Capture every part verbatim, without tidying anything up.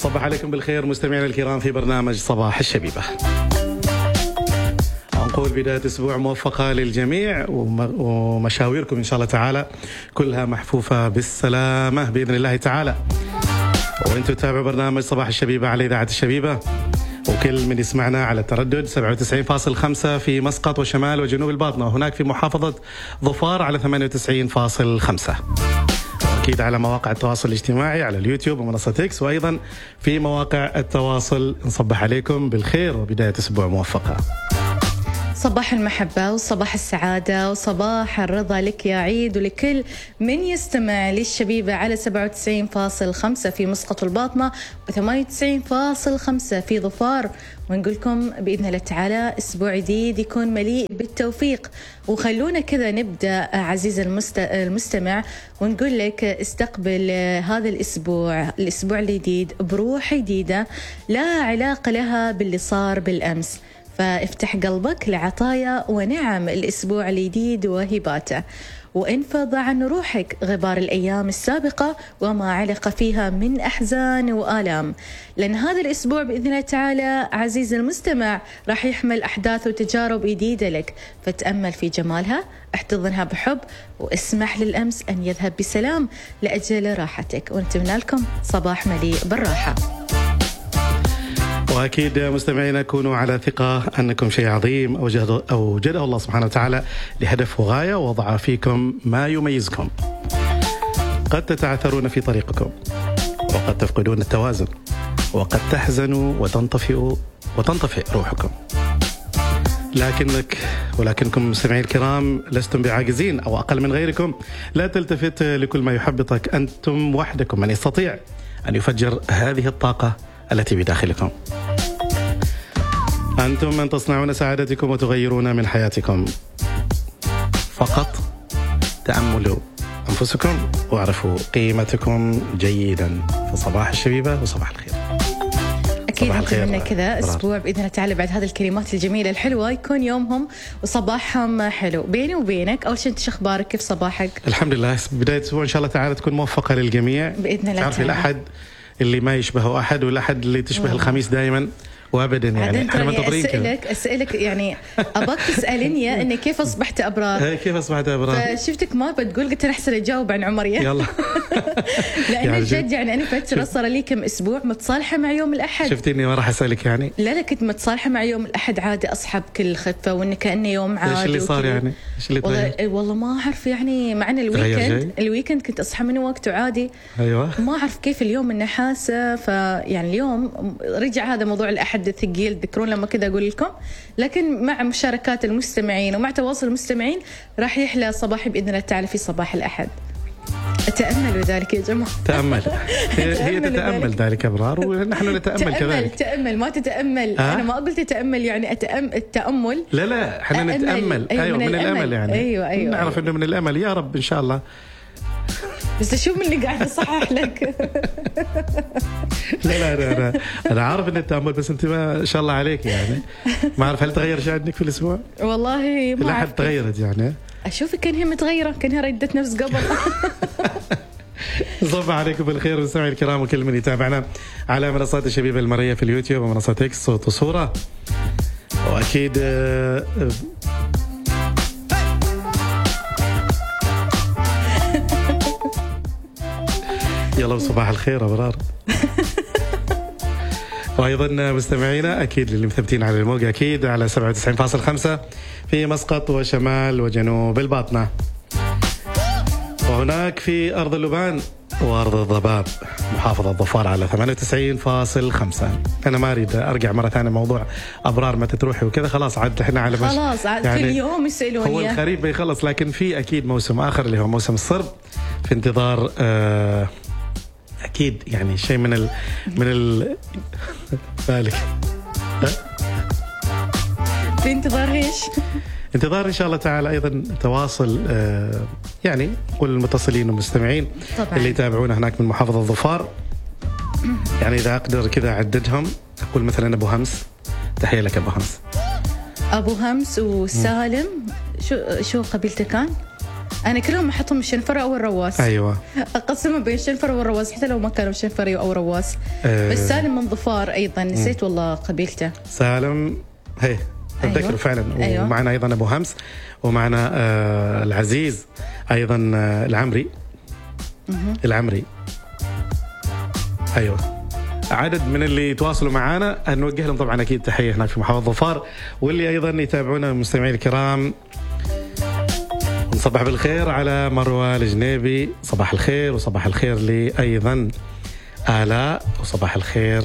نصبح عليكم بالخير مستمعينا الكرام في برنامج صباح الشبيبة. نقول بداية أسبوع موفقة للجميع ومشاويركم إن شاء الله تعالى كلها محفوفة بالسلامة بإذن الله تعالى. وأنتم تتابعوا برنامج صباح الشبيبة على إذاعة الشبيبة، وكل من يسمعنا على التردد سبعة وتسعين فاصلة خمسة في مسقط وشمال وجنوب الباطنة، وهناك في محافظة ظفار على ثمانية وتسعين فاصلة خمسة، أكيد على مواقع التواصل الاجتماعي على اليوتيوب ومنصة إكس، وأيضا في مواقع التواصل. نصبح عليكم بالخير وبداية أسبوع موفقة. صباح المحبة وصباح السعادة وصباح الرضا لك يا عيد ولكل من يستمع للشبيبة على سبعة وتسعين فاصلة خمسة في مسقط والباطنة وثمانية وتسعين فاصلة خمسة في ظفار. ونقول لكم بإذن الله تعالى أسبوع جديد يكون مليء بالتوفيق. وخلونا كذا نبدأ عزيز المست... المستمع ونقول لك استقبل هذا الأسبوع الأسبوع الجديد بروح جديدة لا علاقة لها باللي صار بالأمس، فافتح قلبك لعطايا ونعم الأسبوع الجديد وهباته، وانفض عن روحك غبار الأيام السابقة وما علق فيها من أحزان وآلام، لأن هذا الأسبوع بإذن الله تعالى عزيز المستمع راح يحمل أحداث وتجارب جديدة لك، فتأمل في جمالها، احتضنها بحب، واسمح للأمس أن يذهب بسلام لأجل راحتك. ونتمنى لكم صباح مليء بالراحة. وأكيد مستمعينا كونوا على ثقة أنكم شيء عظيم أوجده, أوجده الله سبحانه وتعالى لهدف وغاية، ووضع فيكم ما يميزكم. قد تتعثرون في طريقكم، وقد تفقدون التوازن، وقد تحزنوا وتنطفئوا وتنطفئ روحكم، لكنك ولكنكم مستمعين الكرام لستم بعاجزين أو أقل من غيركم. لا تلتفت لكل ما يحبطك، أنتم وحدكم من يستطيع أن يفجر هذه الطاقة التي بداخلكم. أنتم من تصنعون سعادتكم وتغيرون من حياتكم. فقط تأملوا أنفسكم واعرفوا قيمتكم جيدا. في صباح الشبيبة وصباح الخير. أكيد نتمنى كذا أسبوع بإذن الله تعالى بعد هذه الكلمات الجميلة الحلوة يكون يومهم وصباحهم حلو. بيني وبينك أول شيء أنت شو أخبارك؟ كيف صباحك؟ الحمد لله، بداية أسبوع إن شاء الله تعالى تكون موفقة للجميع بإذن الله تعرفي تعالى. الأحد اللي ما يشبهه أحد، والأحد اللي تشبه أوه. الخميس دائما وابدا، يعني احنا منتظرين كذا. اسالك اسالك يعني ابغاك تسالني اني كيف اصبحت ابرار. كيف اصبحت ابرار؟ فشفتك ما بتقول، قلت انا احسن اجاوب عن عمر يلا. لان جد يعني انا فتره صار لي كم اسبوع متصالحه مع يوم الاحد. شفتيني ما راح اسالك يعني؟ لا لا كنت متصالحه مع يوم الاحد عادي، اصحى بكل خفه وانه كانه يوم عادي. ايش اللي صار يعني؟ ايش اللي والله والله ما اعرف يعني، معنا الويكند الويكند كنت اصحى من وقته عادي. ايوه ما اعرف كيف اليوم النحاسه، فيعني اليوم رجع هذا موضوع الاحد الثقيل لما كذا أقول لكم، لكن مع مشاركات المستمعين ومع تواصل المستمعين راح يحلى صباحي بإذن الله تعالى في صباح الأحد. تأملوا ذلك يا جماعة. تأمل هي, هي تتأمل ذلك أبرار ونحن نتأمل كذلك. تأمل ما تتأمل. أه؟ أنا ما قلت تتأمل يعني أتأم التأمل. لا لا احنا نتأمل. أيوة, أيوة من, من الأمل. الأمل يعني. أيوة أيوة نعرف أيوة. إنه من الأمل يا رب إن شاء الله. بس شو من اللي قاعد أصحح لك؟ لا لا أنا أنا, أنا عارف إن التأمل، بس أنت ما شاء الله عليك يعني ما أعرف هل تغير شيء عندك في الأسبوع؟ والله ما أعرف. تغيرت يعني؟ أشوفك كأنها متغيرة، كأنها ردت نفس قبل. صباح عليكم بالخير مستمعي الكرام وكل من يتابعنا على منصات الشبيبة المرئية في اليوتيوب ومنصة إكس صوت وصورة، وأكيد يلا بصباح الخير أبرار. وأيضا مستمعينا أكيد اللي مثبتين على الموقع أكيد على سبعة وتسعين فاصلة خمسة في مسقط وشمال وجنوب الباطنة، وهناك في أرض اللبان وأرض الضباب محافظة ظفار على ثمانية وتسعين فاصلة خمسة. أنا ما أريد أرجع مرة ثانية موضوع أبرار متى تروحي وكذا، خلاص عاد إحنا على مش خلاص عاد يعني كل يوم يسألوني. هو الخريف بيخلص، لكن في أكيد موسم آخر اللي هو موسم الصرب في انتظار آه أكيد يعني شيء من ال من ال ذلك. في انتظار إيش؟ انتظار إن شاء الله تعالى أيضا تواصل آه يعني كل المتصلين والمستمعين طبعا اللي يتابعونا هناك من محافظة ظفار. يعني إذا أقدر كذا أعددهم أقول مثلا أبو همس، تحية لك أبو همس. أبو همس وسالم. شو شو قبيلته كان؟ انا كلهم احطهم الشنفره او الرواس. ايوه اقسمهم بين الشنفره والرواس حتى لو ما كانوا شنفري او رواس. أه بس سالم من ظفار ايضا نسيت والله قبيلته. سالم هي اتذكر أيوة. فعلا. أيوة. ومعنا ايضا ابو همس، ومعنا آه العزيز ايضا آه العمري. مه. العمري ايوه. عدد من اللي يتواصلوا معنا نوجه لهم طبعا اكيد تحيه هناك في محافظه ظفار، واللي ايضا يتابعونا المستمعين الكرام نصبح بالخير على مروه الجنيبي، صباح الخير. وصباح الخير لي ايضا آلاء، وصباح الخير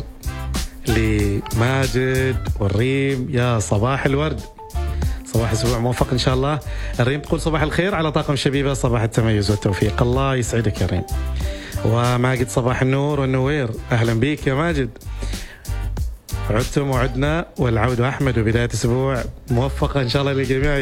لماجد والريم. يا صباح الورد، صباح اسبوع موفق ان شاء الله. الريم تقول صباح الخير على طاقم الشبيبه، صباح التميز والتوفيق. الله يسعدك يا ريم. وماجد صباح النور والنوير، اهلا بيك يا ماجد. عدتم وعدنا والعود احمد، وبدايه اسبوع موفقه ان شاء الله للجميع.